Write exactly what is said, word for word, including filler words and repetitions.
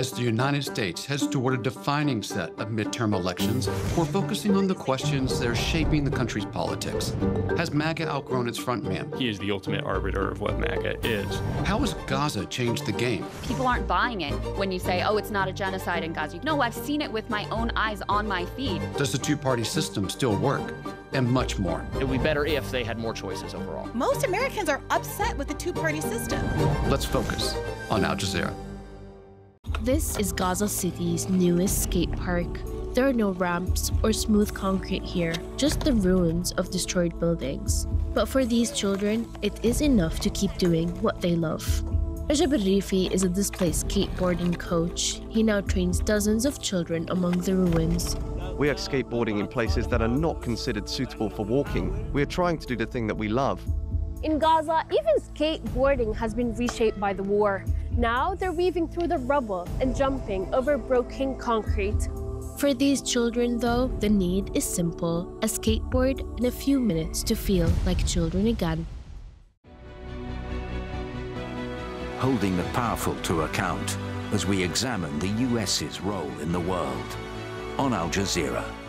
As the United States heads toward a defining set of midterm elections, we're focusing on the questions that are shaping the country's politics. Has MAGA outgrown its frontman? He is the ultimate arbiter of what MAGA is. How has Gaza changed the game? People aren't buying it when you say, oh, it's not a genocide in Gaza. No, I've seen it with my own eyes on my feed. Does the two-party system still work? And much more. It would be better if they had more choices overall. Most Americans are upset with the two-party system. Let's focus on Al Jazeera. This is Gaza City's newest skate park. There are no ramps or smooth concrete here, just the ruins of destroyed buildings. But for these children, it is enough to keep doing what they love. Rajab Arifi is a displaced skateboarding coach. He now trains dozens of children among the ruins. We are skateboarding in places that are not considered suitable for walking. We are trying to do the thing that we love. In Gaza, even skateboarding has been reshaped by the war. Now they're weaving through the rubble and jumping over broken concrete. For these children, though, the need is simple: a skateboard and a few minutes to feel like children again. Holding the powerful to account as we examine the U S's role in the world on Al Jazeera.